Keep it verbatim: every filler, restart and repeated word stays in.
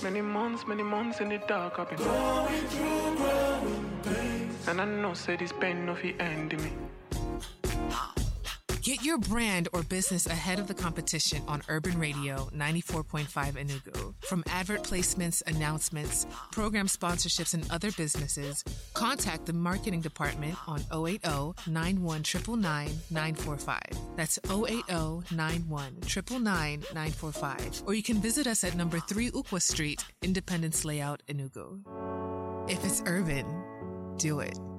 Many months, many months in the dark, I've been going through growing pains. And I know, say this pain no fi end me. Get your brand or business ahead of the competition on Urban Radio ninety-four point five Enugu. From advert placements, announcements, program sponsorships, and other businesses, contact the marketing department on oh eight oh, nine one nine nine, nine four five. That's oh eight oh, nine one nine nine, nine four five. Or you can visit us at number three Ukwa Street, Independence Layout, Enugu. If it's urban, do it.